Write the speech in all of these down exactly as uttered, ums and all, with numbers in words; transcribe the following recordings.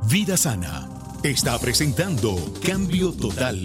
Vida Sana está presentando Cambio Total,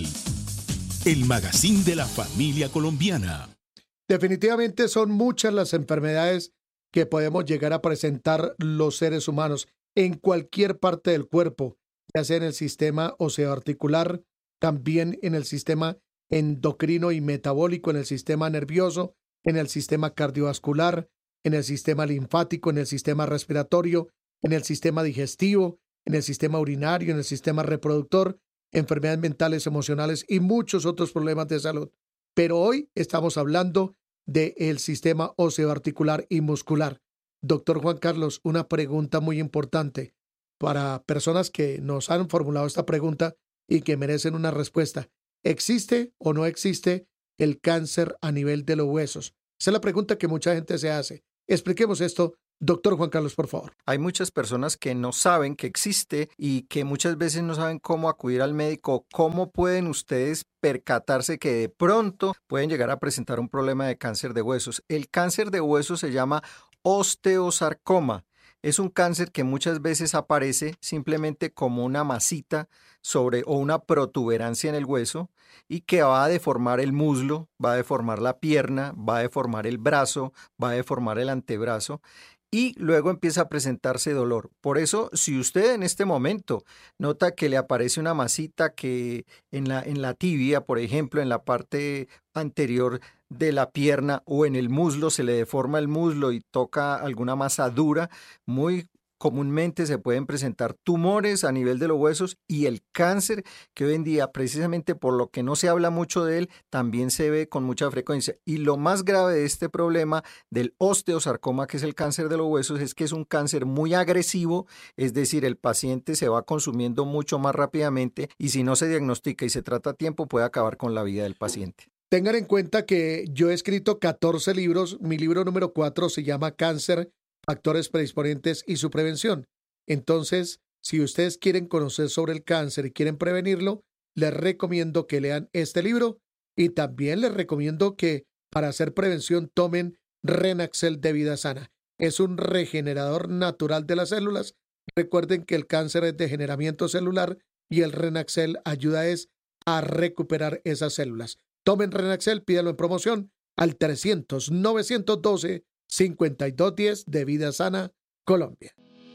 el magazine de la familia colombiana. Definitivamente son muchas las enfermedades que podemos llegar a presentar los seres humanos en cualquier parte del cuerpo, ya sea en el sistema osteoarticular, también en el sistema endocrino y metabólico, en el sistema nervioso, en el sistema cardiovascular, en el sistema linfático, en el sistema respiratorio, en el sistema digestivo, en el sistema urinario, en el sistema reproductor, enfermedades mentales, emocionales y muchos otros problemas de salud. Pero hoy estamos hablando del sistema osteoarticular y muscular. Doctor Juan Carlos, una pregunta muy importante para personas que nos han formulado esta pregunta y que merecen una respuesta. ¿Existe o no existe el cáncer a nivel de los huesos? Esa es la pregunta que mucha gente se hace. Expliquemos esto, doctor Juan Carlos, por favor. Hay muchas personas que no saben que existe y que muchas veces no saben cómo acudir al médico. ¿Cómo pueden ustedes percatarse que de pronto pueden llegar a presentar un problema de cáncer de huesos? El cáncer de huesos se llama osteosarcoma. Es un cáncer que muchas veces aparece simplemente como una masita sobre o una protuberancia en el hueso y que va a deformar el muslo, va a deformar la pierna, va a deformar el brazo, va a deformar el antebrazo y luego empieza a presentarse dolor. Por eso, si usted en este momento nota que le aparece una masita que en la, en la tibia, por ejemplo, en la parte anterior de la pierna o en el muslo, se le deforma el muslo y toca alguna masa dura, muy comúnmente se pueden presentar tumores a nivel de los huesos y el cáncer, que hoy en día, precisamente por lo que no se habla mucho de él, también se ve con mucha frecuencia. Y lo más grave de este problema del osteosarcoma, que es el cáncer de los huesos, es que es un cáncer muy agresivo, es decir, el paciente se va consumiendo mucho más rápidamente y si no se diagnostica y se trata a tiempo, puede acabar con la vida del paciente. Tengan en cuenta que yo he escrito catorce libros. Mi libro número cuatro se llama Cáncer, Factores Predisponentes y su Prevención. Entonces, si ustedes quieren conocer sobre el cáncer y quieren prevenirlo, les recomiendo que lean este libro y también les recomiendo que para hacer prevención tomen Renaxel de Vida Sana. Es un regenerador natural de las células. Recuerden que el cáncer es degeneramiento celular y el Renaxel ayuda es a recuperar esas células. Tomen Renaxel, pídalo en promoción al trescientos, novecientos doce, cincuenta y dos diez de Vida Sana, Colombia.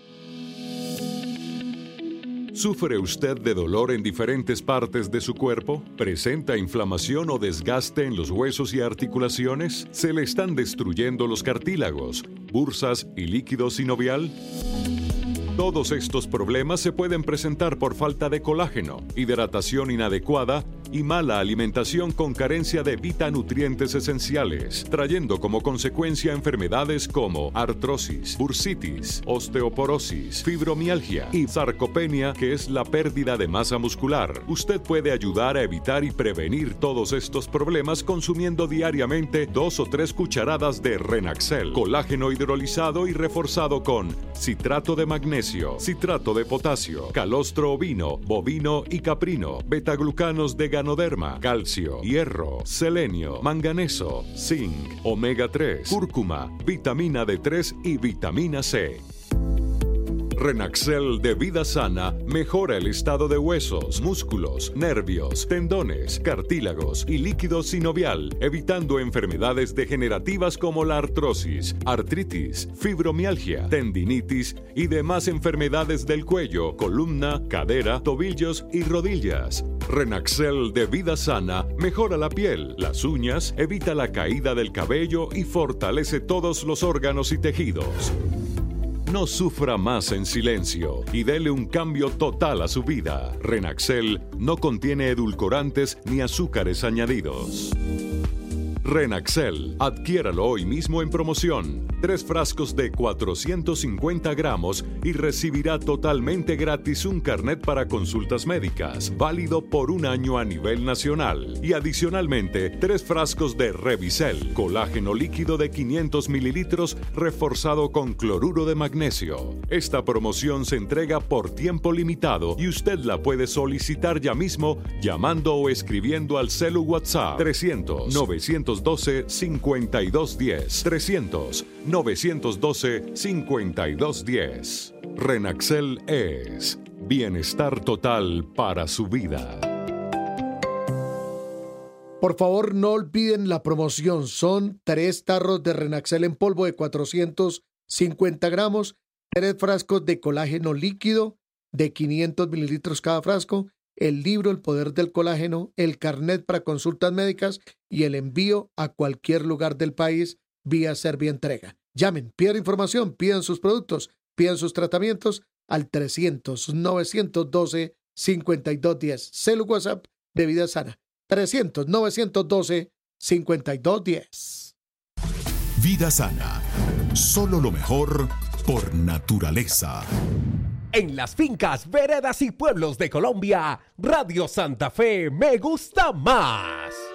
¿Sufre usted de dolor en diferentes partes de su cuerpo? ¿Presenta inflamación o desgaste en los huesos y articulaciones? ¿Se le están destruyendo los cartílagos, bursas y líquido sinovial? Todos estos problemas se pueden presentar por falta de colágeno, hidratación inadecuada y mala alimentación con carencia de vitanutrientes esenciales, trayendo como consecuencia enfermedades como artrosis, bursitis, osteoporosis, fibromialgia y sarcopenia, que es la pérdida de masa muscular. Usted puede ayudar a evitar y prevenir todos estos problemas consumiendo diariamente dos o tres cucharadas de Renaxel, colágeno hidrolizado y reforzado con citrato de magnesio, citrato de potasio, calostro ovino, bovino y caprino, betaglucanos de ganoderma, calcio, hierro, selenio, manganeso, zinc, omega tres, cúrcuma, vitamina D tres y vitamina C. Renaxel de Vida Sana mejora el estado de huesos, músculos, nervios, tendones, cartílagos y líquido sinovial, evitando enfermedades degenerativas como la artrosis, artritis, fibromialgia, tendinitis y demás enfermedades del cuello, columna, cadera, tobillos y rodillas. Renaxel de Vida Sana mejora la piel, las uñas, evita la caída del cabello y fortalece todos los órganos y tejidos. No sufra más en silencio y dele un cambio total a su vida. Renaxel no contiene edulcorantes ni azúcares añadidos. Renaxel, adquiéralo hoy mismo en promoción. Tres frascos de cuatrocientos cincuenta gramos y recibirá totalmente gratis un carnet para consultas médicas, válido por un año a nivel nacional. Y adicionalmente, tres frascos de Revisel, colágeno líquido de quinientos mililitros reforzado con cloruro de magnesio. Esta promoción se entrega por tiempo limitado y usted la puede solicitar ya mismo llamando o escribiendo al celu WhatsApp trescientos, novecientos doce, cincuenta y dos diez, trescientos, novecientos doce, cincuenta y dos diez. Renaxel es Bienestar total para su vida. Por favor, no olviden la promoción. Son tres tarros de Renaxel en polvo de cuatrocientos cincuenta gramos, tres frascos de colágeno líquido de quinientos mililitros cada frasco, el libro El Poder del Colágeno, el carnet para consultas médicas y el envío a cualquier lugar del país vía Servientrega. Llamen, pidan información, pidan sus productos, pidan sus tratamientos al trescientos, novecientos doce, cincuenta y dos diez. Celu WhatsApp de Vida Sana. trescientos, novecientos doce, cincuenta y dos diez. Vida Sana. Solo lo mejor por naturaleza. En las fincas, veredas y pueblos de Colombia, Radio Santa Fe me gusta más.